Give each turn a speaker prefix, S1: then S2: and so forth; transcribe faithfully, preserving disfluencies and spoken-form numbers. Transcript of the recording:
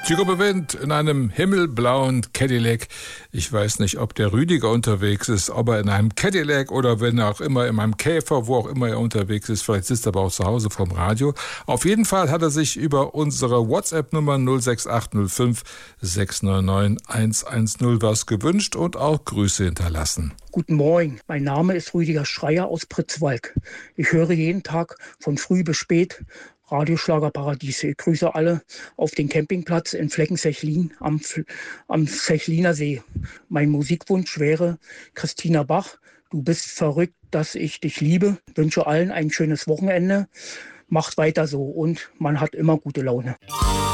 S1: Zielgruppe Wind in einem himmelblauen Cadillac. Ich weiß nicht, ob der Rüdiger unterwegs ist, ob er in einem Cadillac oder wenn er auch immer in einem Käfer, wo auch immer er unterwegs ist. Vielleicht sitzt er aber auch zu Hause vorm Radio. Auf jeden Fall hat er sich über unsere WhatsApp-Nummer null sechs acht null fünf sechs neun neun eins eins null was gewünscht und auch Grüße hinterlassen.
S2: Guten Morgen, mein Name ist Rüdiger Schreier aus Pritzwalk. Ich höre jeden Tag von früh bis spät Radioschlagerparadies. Ich grüße alle auf den Campingplatz in Flecken-Sechlin am, am Sechliner See. Mein Musikwunsch wäre Christina Bach. Du bist verrückt, dass ich dich liebe. Wünsche allen ein schönes Wochenende. Macht weiter so und man hat immer gute Laune.